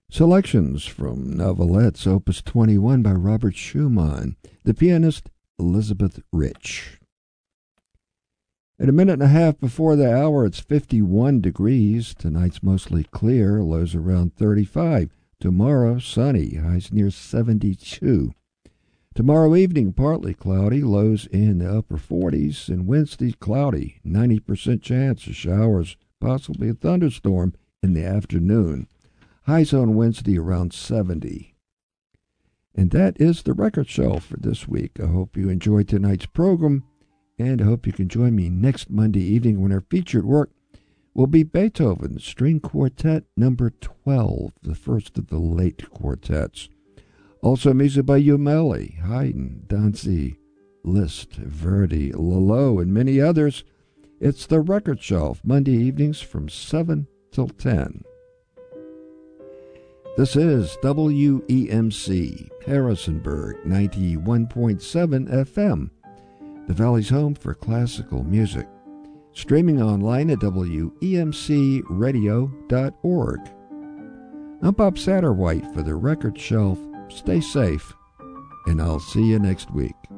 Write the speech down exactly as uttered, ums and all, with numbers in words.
Selections from novelettes, Opus twenty-one by Robert Schumann, the pianist Elizabeth Rich. At a minute and a half before the hour, it's fifty-one degrees. Tonight's mostly clear, lows around thirty-five. Tomorrow, sunny, highs near seventy-two. Tomorrow evening, partly cloudy, lows in the upper forties. And Wednesday, cloudy, ninety percent chance of showers, possibly a thunderstorm in the afternoon. Highs on Wednesday around seventy. And that is the record shelf for this week. I hope you enjoyed tonight's program, and I hope you can join me next Monday evening when our featured work will be Beethoven String Quartet number twelve, the first of the late quartets. Also music by Umeli, Haydn, Danzi, Liszt, Verdi, Lalo, and many others. It's the record shelf, Monday evenings from seven till ten. This is W E M C, Harrisonburg, ninety-one point seven F M, the Valley's home for classical music. Streaming online at W E M C radio dot org. I'm Bob Satterwhite for the record shelf. Stay safe, and I'll see you next week.